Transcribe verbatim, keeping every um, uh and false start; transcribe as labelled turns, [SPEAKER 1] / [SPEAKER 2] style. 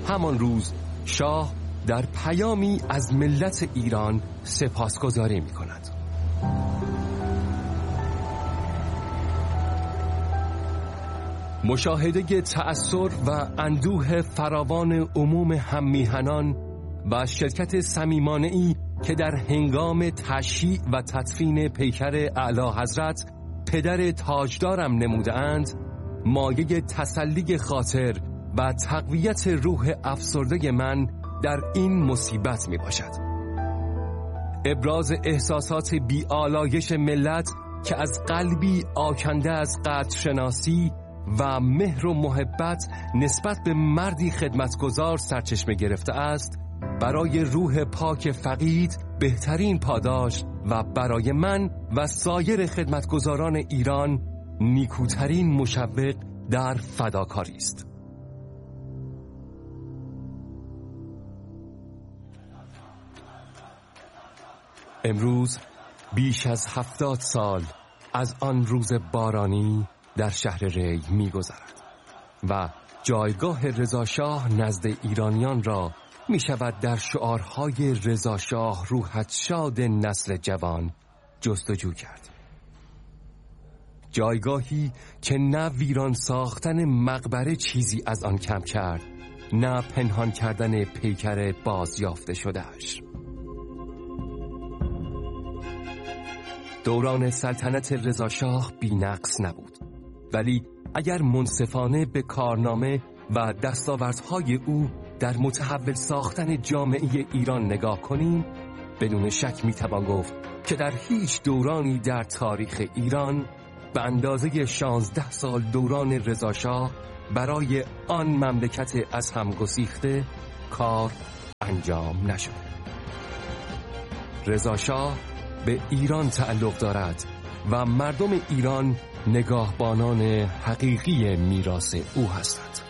[SPEAKER 1] همان روز شاه در پیامی از ملت ایران سپاسگزاری می کند. مشاهده تأثیر و اندوه فراوان عموم هممیهنان و شرکت صمیمانه‌ای که در هنگام تشییع و تدفین پیکر اعلی حضرت پدر تاجدارم نموده‌اند، مایه تسلی خاطر و تقویت روح افسرده من در این مصیبت می باشد. ابراز احساسات بی‌آلایش ملت که از قلبی آکنده از قدرشناسی و مهر و محبت نسبت به مردی خدمتگزار سرچشمه گرفته است، برای روح پاک فقید بهترین پاداش و برای من و سایر خدمتگزاران ایران نیکوترین مشوق در فداکاری است. امروز بیش از هفتاد سال از آن روز بارانی در شهر ری می گذرد و جایگاه رضاشاه نزد ایرانیان را می شود در شعارهای رضاشاه روحت شاد نسل جوان جستجو کرد. جایگاهی که نه ویران ساختن مقبره چیزی از آن کم کرد، نه پنهان کردن پیکر بازیافته شدهش. دوران سلطنت رضاشاه بی‌نقص نبود، ولی اگر منصفانه به کارنامه و دستاوردهای او در متحول ساختن جامعه ایران نگاه کنیم، بدون شک میتوان گفت که در هیچ دورانی در تاریخ ایران به اندازه شانزده سال دوران رضاشاه برای آن مملکت از هم گسیخته کار انجام نشد. رضاشاه به ایران تعلق دارد و مردم ایران نگاهبانان حقیقی میراث او هستند.